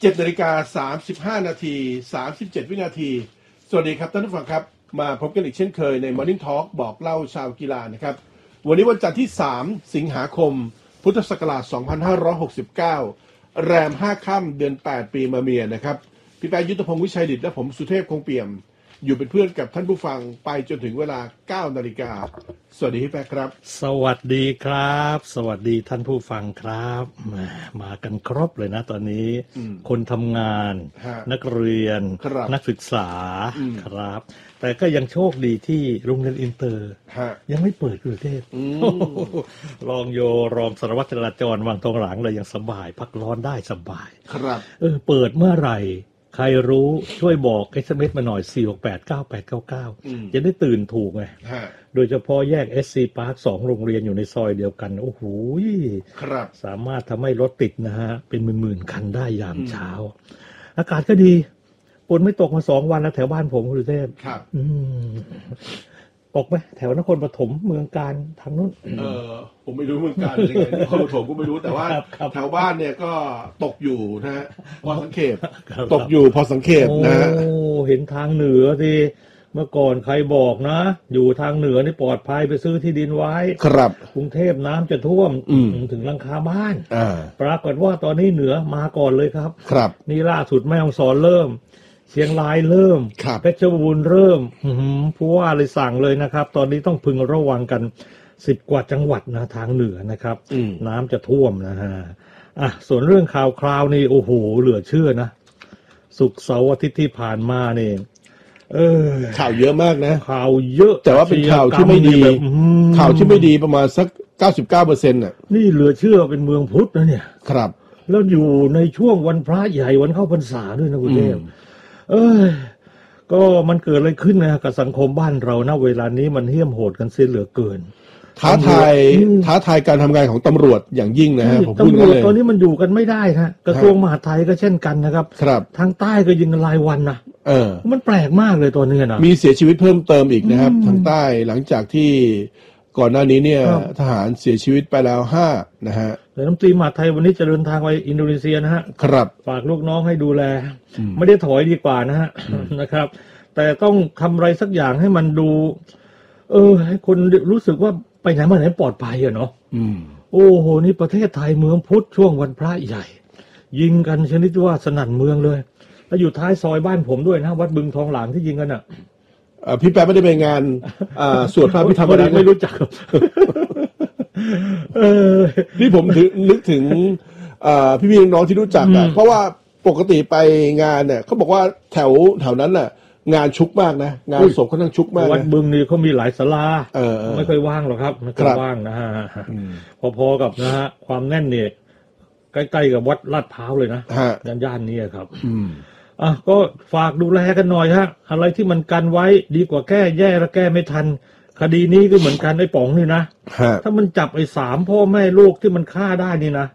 7:35 นาที 37 วินาทีสวัสดีครับท่านผู้ฟังครับมาพบกันอีกเช่นเคยใน Morning Talk บอกเล่าชาวกีฬานะครับวันนี้วันจันทร์ที่3สิงหาคมพุทธศักราช2569แรม5ค่ำเดือน8ปีมะเมียนะครับพี่แป๊ะยุทธพงศ์วิชัยดิษฐ์และผมสุเทพคงเปี่ยมอยู่เป็นเพื่อนกับท่านผู้ฟังไปจนถึงเวลา 9 นาฬิกาสวัสดีพี่แป๊ะครับสวัสดีครับสวัสดีท่านผู้ฟังครับมากันครบเลยนะตอนนี้คนทำงานนักเรียนนักศึกษาครับแต่ก็ยังโชคดีที่โรงเรียนอินเตอร์ยังไม่เปิดกรุงเทพรองโยรองสารวัตรจราจรวังทองหลางเลยยังสบายพักร้อนได้สบายครับเปิดเมื่อไหร่ใครรู้ช่วยบอก SMS มาหน่อย 4689899 จะได้ตื่นถูกไงโดยเฉพาะแยก SC Park 2 โรงเรียนอยู่ในซอยเดียวกันโอ้โหสามารถทำให้รถติดนะฮะเป็นหมื่นๆคันได้ยามเช้าอากาศก็ดีฝนไม่ตกมา2 วันแล้วแถวบ้านผมกรุงเทพตกไหมแถวนครปฐมเมืองการทางนู้นผมไม่รู้เมืองการเป็นยังไงนครปฐมก็ไม่รู้แต่ว่าแถวบ้านเนี่ยก็ตกอยู่นะฮะพอสังเกตตกอยู่พอสังเกตนะฮะเห็นทางเหนือสิเมื่อก่อนใครบอกนะอยู่ทางเหนือนี่ปลอดภัยไปซื้อที่ดินไว้ครับกรุงเทพน้ำจะท่วมถึงหลังคาบ้านปรากฏว่าตอนนี้เหนือมาก่อนเลยครับนี่ล่าสุดแม่ฮ่องสอนเริ่มเชียงรายเริ่มเพชรบูรณ์เริ่มผู้ว่าเลยสั่งเลยนะครับตอนนี้ต้องพึงระวังกัน10 กว่าจังหวัดนะทางเหนือนะครับน้ำจะท่วมนะฮะส่วนเรื่องข่าวคราวนี่โอ้โหเหลือเชื่อนะศุกร์เสาร์อาทิตย์ที่ผ่านมานี่ข่าวเยอะมากนะข่าวเยอะแต่ว่าเป็นข่าวที่ไม่ดีข่าวที่ไม่ดีประมาณสัก 99% น่ะนี่เหลือเชื่อเป็นเมืองพุทธนะเนี่ยครับแล้วอยู่ในช่วงวันพระใหญ่วันเข้าพรรษาด้วยนะคุณเทพก็มันเกิดอะไรขึ้นนะกับสังคมบ้านเรานะเวลานี้มันเหี้ยมโหดกันเสียเหลือเกินท้าทายการทำงานของตำรวจอย่างยิ่งนะฮะผมพูดเลยตำรวจตอนนี้มันอยู่กันไม่ได้ฮะกระทรวงมหาดไทยก็เช่นกันนะครับทางใต้ก็ยิงกันรายวันนะมันแปลกมากเลยตอนนี้นะมีเสียชีวิตเพิ่มเติมอีกนะครับทางใต้หลังจากที่ก่อนหน้านี้เนี่ยทหารเสียชีวิตไปแล้ว5นะฮะแล้วน้ำตรีมหาดไทยวันนี้จะเดินทางไปอินโดนีเซียนะฮะครับฝากลูกน้องให้ดูแลไม่ได้ถอยดีกว่านะฮะนะครับแต่ต้องทำอะไรสักอย่างให้มันดูให้คนรู้สึกว่าไปไหนมาไหนปลอดภัยอะเนาะโอ้โหนี่ประเทศไทยเมืองพุทธช่วงวันพระใหญ่ยิงกันชนิดว่าสนั่นเมืองเลยแล้วอยู่ท้ายซอยบ้านผมด้วยนะวัดบึงทองหลางที่ยิงกันอ่ะพี่แป๊ะไม่ได้ไปงานสวดพระพิธรรมไม่รู้จักนี่ผมนึกถึงพี่น้องที่รู้จักเพราะว่าปกติไปงานเนี่ยเขาบอกว่าแถวนั้นน่ะงานชุกมากนะงานศพเขาทั้งชุกมากวัดบึงนี่เขามีหลายศาลาไม่เคยว่างหรอกครับไม่เคยว่างนะฮะพอๆกับนะฮะความแน่นเนี่ยใกล้ๆกับวัดลาดพร้าวเลยนะย่านนี้ครับก็ฝากดูแลกันหน่อยฮะอะไรที่มันกันไว้ดีกว่าแก้แย่แล้วแก้ไม่ทันคดีนี้ก็เหมือนกันไอ้ป๋องนี่นะถ้ามันจับไอ้3 พ่อแม่ลูกที่มันฆ่าได้นี่นะ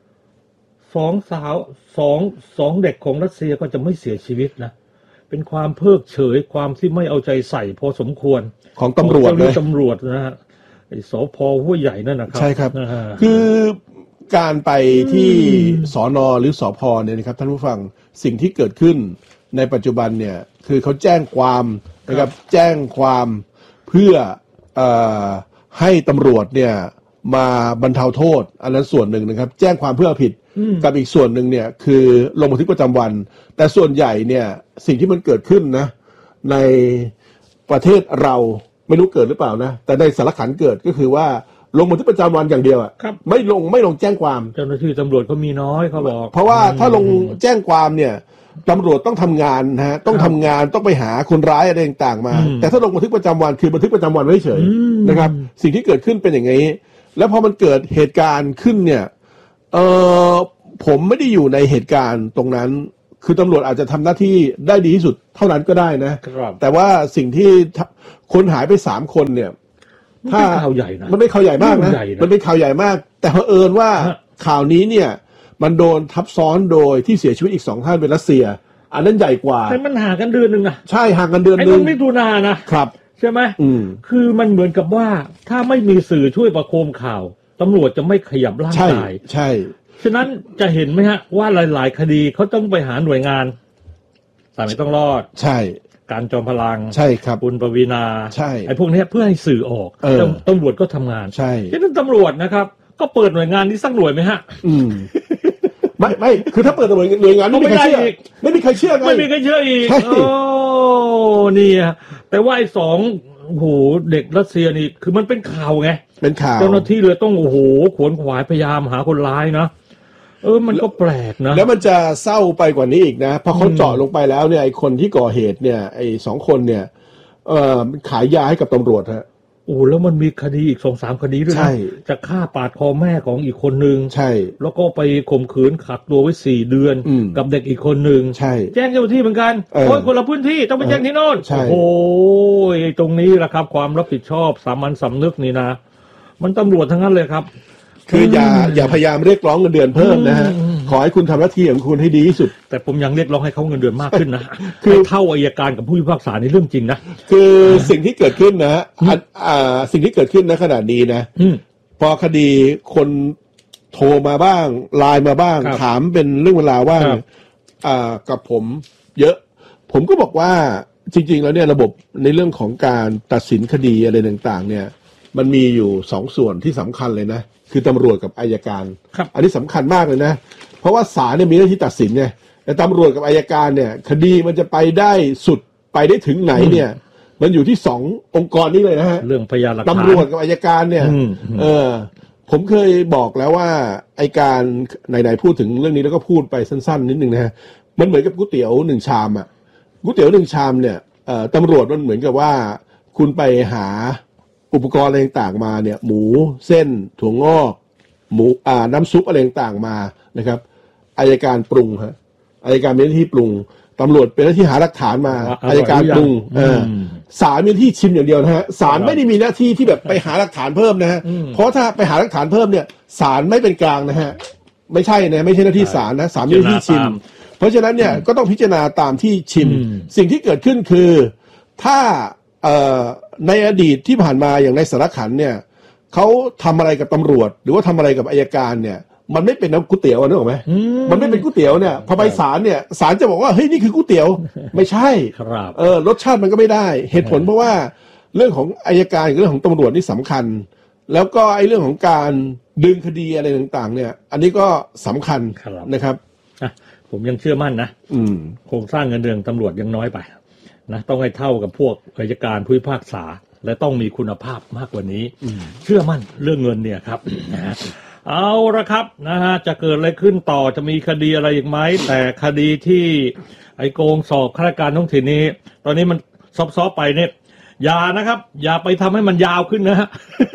2 เด็กของรัสเซียก็จะไม่เสียชีวิตนะเป็นความเพิกเฉยความที่ไม่เอาใจใส่พอสมควรของตำรวจเลยตำรวจนะฮะไอ้สภ.ห้วยใหญ่นั่นนะครับใช่ครับคือการไปที่สน.หรือสภ.เนี่ยนะครับท่านผู้ฟังสิ่งที่เกิดขึ้นในปัจจุบันเนี่ยคือเขาแจ้งความนะครับแจ้งความเพื่อให้ตำรวจเนี่ยมาบรรเทาโทษอันนั้นส่วนหนึ่งนะครับแจ้งความเพื่อผิดกับอีกส่วนหนึ่งเนี่ยคือลงบันทึกประจำวันแต่ส่วนใหญ่เนี่ยสิ่งที่มันเกิดขึ้นนะในประเทศเราไม่รู้เกิดหรือเปล่านะแต่ในสารขันเกิดก็คือว่าลงบันทึกประจำวันอย่างเดียวอ่ะไม่ลงแจ้งความเจ้าหน้าที่ตำรวจเขามีน้อยเขาบอกเพราะว่าถ้าลงแจ้งความเนี่ยตำรวจต้องทำงานนะฮะต้องทำงานต้องไปหาคนร้ายอะไรต่างๆมาแต่ถ้าลงบันทึกประจำวันคือบันทึกประจำวันไว้เฉยนะครับสิ่งที่เกิดขึ้นเป็นอย่างนี้แล้วพอมันเกิดเหตุการณ์ขึ้นเนี่ยผมไม่ได้อยู่ในเหตุการณ์ตรงนั้นคือตำรวจอาจจะทำหน้าที่ได้ดีที่สุดเท่านั้นก็ได้นะแต่ว่าสิ่งที่คนหายไป3 คนเนี่ยถ้าข่าวใหญ่นะมันไม่ข่าวใหญ่มากนะมันเป็นข่าวใหญ่มากแต่เผอิญว่าข่าวนี้เนี่ยมันโดนทับซ้อนโดยที่เสียชีวิตอีก2 ท่านเป็นรัสเซียอันนั้นใหญ่กว่าแต่มันห่างกันเดือนนึงนะใช่ห่างกันเดือนนึงไอ้มันไม่ดูนานะครับใช่ไหมคือมันเหมือนกับว่าถ้าไม่มีสื่อช่วยประโคมข่าวตำรวจจะไม่ขยับร่างกายใช่ฉะนั้นจะเห็นไหมฮะว่าหลายๆคดีเขาต้องไปหาหน่วยงานสายไม่ต้องรอดใช่การจอมพลังใช่ครับคุณปวีณาใช่ไอ้พวกนี้เพื่อให้สื่อออกตำรวจก็ทำงานใช่ฉะนั้นตำรวจนะครับก็เปิดหน่วยงานนี้สักหน่วยไหมฮะไม่คือถ้าเปิดหน่วยงานไม่มีใครเชื่อไม่มีใครเชื่อไงไม่มีใครเชื่ออีกโอ้นี่แต่ว่าไอ้สองโอ้โหเด็กรัสเซียนี่คือมันเป็นข่าวไงเป็นข่าวเจ้าหน้าที่เลยต้องโอ้โหขวนขวายพยายามหาคนร้ายนะมันก็แปลกนะแล้วมันจะเศร้าไปกว่านี้อีกนะพอเขาเจาะลงไปแล้วเนี่ยไอ้คนที่ก่อเหตุเนี่ยไอ้2 คนเนี่ยขายยาให้กับตำรวจฮะโอ้แล้วมันมีคดีอีก 2-3 คดีด้วยนะจะฆ่าปาดคอแม่ของอีกคนนึงใช่แล้วก็ไปข่มขืนขังตัวไว้4 เดือนกับเด็กอีกคนนึงใช่แจ้งเจ้าหน้าที่เหมือนกันคนละพื้นที่ต้องไปแจ้งที่โน่นโอ้ยตรงนี้แหละครับความรับผิดชอบสามัญสำนึกนี่นะมันตำรวจทั้งนั้นเลยครับคืออย่าพยายามเรียกร้องเงินเดือนเพิ่มนะฮะขอให้คุณทำหน้าที่ของคุณให้ดีที่สุดแต่ผมยังเรียกร้องให้เขาเงินเดือนมากขึ้นนะคือเท่าอัยการกับผู้พิพากษาในเรื่องจริงนะคือสิ่งที่เกิดขึ้นนะสิ่งที่เกิดขึ้นณขณะนี้นะพอคดีคนโทรมาบ้างไลน์มาบ้างถามเป็นเรื่องเวลาว่ากับผมเยอะผมก็บอกว่าจริงๆแล้วเนี่ยระบบในเรื่องของการตัดสินคดีอะไรต่างๆเนี่ยมันมีอยู่2 ส่วนที่สำคัญเลยนะคือตำรวจกับอัยการอันนี้สำคัญมากเลยนะเพราะว่าศาลเนี่ยมีหน้าที่ตัดสินไงแต่ตำรวจกับอัยการเนี่ยคดีมันจะไปได้สุดไปได้ถึงไหนเนี่ยมันอยู่ที่2 องค์กรนี้เลยนะฮะเรื่องพยานหลักฐานตำรวจกับอัยการเนี่ยผมเคยบอกแล้วว่าอัยการไหนๆพูดถึงเรื่องนี้แล้วก็พูดไปสั้นๆนิดนึงนะฮะมันเหมือนกับก๋วยเตี๋ยว1 ชามอ่ะก๋วยเตี๋ยว1 ชามเนี่ยตำรวจมันเหมือนกับว่าคุณไปหาอุปกรณ์อะไรต่างๆมาเนี่ยหมูเส้นถั่วงอกหมูน้ำซุปอะไรต่างๆมานะครับอัยการปรุงฮะอัยการมีหน้าที่ปรุงตำรวจเป็นหน้าที่หาหลักฐานมาอัยการปรุงศาลมีหน้าที่ชิมอย่างเดียวนะฮะศาลไม่ได้มีหน้าที่ที่แบบไปหาหลักฐานเพิ่มนะฮะเพราะถ้าไปหาหลักฐานเพิ่มเนี่ยศาลไม่เป็นกลางนะฮะไม่ใช่นะไม่ใช่หน้าที่ศาลนะศาลมีหน้าที่ชิมเพราะฉะนั้นเนี่ยก็ต้องพิจารณาตามที่ชิมสิ่งที่เกิดขึ้นคือถ้าในอดีตที่ผ่านมาอย่างในสารขันเนี่ยเขาทำอะไรกับตำรวจหรือว่าทำอะไรกับอัยการเนี่ยมันไม่เป็นน้ำก๋วยเตี๋ยวนึกออกไหมมันไม่เป็นก๋วยเตี๋ยวเนี่ยพอไปศาลเนี่ยศาลจะบอกว่าเฮ้ยนี่คือก๋วยเตี๋ยวไม่ใช่ครับรสชาติมันก็ไม่ได้เหตุผลเพราะว่าเรื่องของอัยการกับเรื่องของตำรวจนี่สำคัญแล้วก็ไอ้เรื่องของการดึงคดีอะไรต่างๆเนี่ยอันนี้ก็สำคัญนะครับผมยังเชื่อมั่นนะโครงสร้างเงินเดือนตำรวจยังน้อยไปนะต้องให้เท่ากับพวกอัยการผู้พิพากษาและต้องมีคุณภาพมากกว่านี้เชื่อมั่นเรื่องเงินเนี่ยครับเอาละครับนะฮะจะเกิดอะไรขึ้นต่อจะมีคดีอะไรอีกไหมแต่คดีที่ไอ้โกงสอบข้าราชการท้องถิ่นนี้ตอนนี้มันซอฟๆไปเนี่ยอย่านะครับอย่าไปทำให้มันยาวขึ้นนะฮะ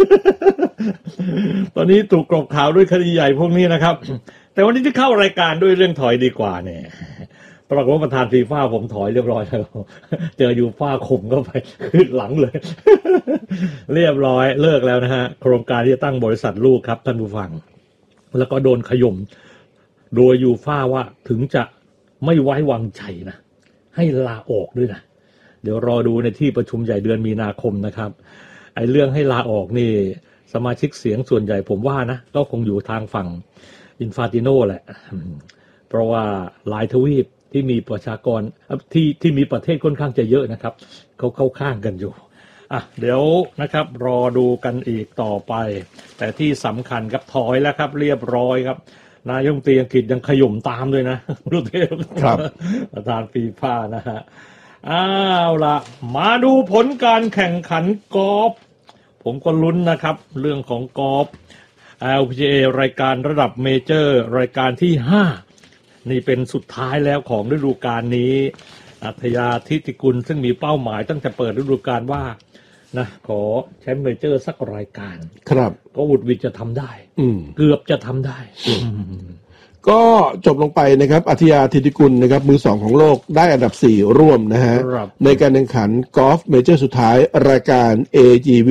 ตอนนี้ถูกกรบข่าวด้วยคดีใหญ่พวกนี้นะครับแต่วันนี้ที่เข้ารายการด้วยเรื่องถอยดีกว่าเนี่ยปรากฏว่าประธานฟีฟ่าผมถอยเรียบร้อยแล้วเจอยูฟ่าข่มเข้าไปขึ้นหลังเลย เรียบร้อยเลิกแล้วนะฮะโครงการที่จะตั้งบริษัทลูกครับท่านผู้ฟังแล้วก็โดนขย่มโดยยูฟ่าว่าถึงจะไม่ไว้วางใจนะให้ลาออกด้วยนะเดี๋ยวรอดูในที่ประชุมใหญ่เดือนมีนาคมนะครับไอ้เรื่องให้ลาออกนี่สมาชิกเสียงส่วนใหญ่ผมว่านะก็คงอยู่ทางฝั่งอินฟาติโนแหละเพราะว่าหลายทวีปที่มีประชากรที่มีประเทศค่อนข้างจะเยอะนะครับเขาเข้าข้างกันอยู่เดี๋ยวนะครับรอดูกันอีกต่อไปแต่ที่สำคัญครับถอยแล้วครับเรียบร้อยครับนายกรัฐมนตรีอังกฤษยังขย่มตามด้วยนะรู้เทพครับประธานฟีฟ่านะฮะเอาล่ะมาดูผลการแข่งขันกอล์ฟผมก็ลุ้นนะครับเรื่องของกอล์ฟ LPGA รายการระดับเมเจอร์รายการที่5นี่เป็นสุดท้ายแล้วของฤดูกาลนี้อัธยาธิติกุลซึ่งมีเป้าหมายตั้งแต่เปิดฤดูกาลว่านะขอแชมป์เมเจอร์สักรายการครับก็วุฒิวิทย์จะทำได้เกือบจะทำได้ก็จบลงไปนะครับอัธยาธิติกุลนะครับมือ2ของโลกได้อันดับ4ร่วมนะฮะในการแข่งขันกอล์ฟเมเจอร์สุดท้ายรายการ AG